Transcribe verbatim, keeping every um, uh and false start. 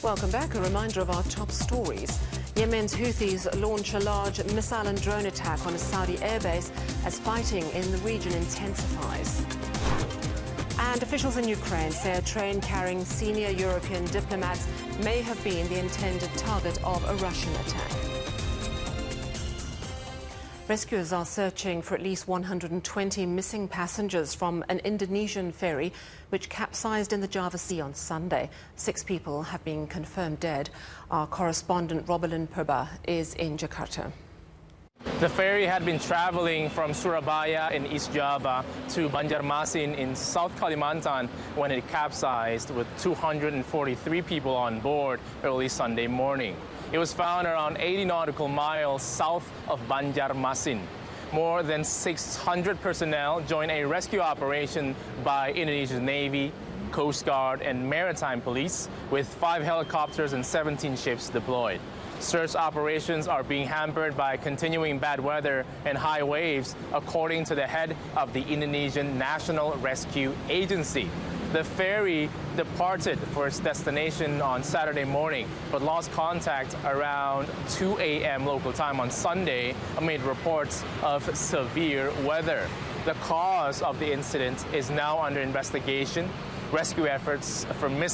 Welcome back. A reminder of our top stories. Yemen's Houthis launch a large missile and drone attack on a Saudi airbase as fighting in the region intensifies. And officials in Ukraine say a train carrying senior European diplomats may have been the intended target of a Russian attack. Rescuers are searching for at least one hundred twenty missing passengers from an Indonesian ferry which capsized in the Java Sea on Sunday. Six people have been confirmed dead. Our correspondent Robelin Purba is in Jakarta. The ferry had been traveling from Surabaya in East Java to Banjarmasin in South Kalimantan when it capsized with two hundred forty-three people on board early Sunday morning. It was found around eighty nautical miles south of Banjarmasin. More than six hundred personnel joined a rescue operation by Indonesia's Navy, Coast Guard, and Maritime Police, with five helicopters and seventeen ships deployed. Search operations are being hampered by continuing bad weather and high waves, according to the head of the Indonesian National Rescue Agency. The ferry departed for its destination on Saturday morning, but lost contact around two A M local time on Sunday amid reports of severe weather. The cause of the incident is now under investigation. Rescue efforts for missing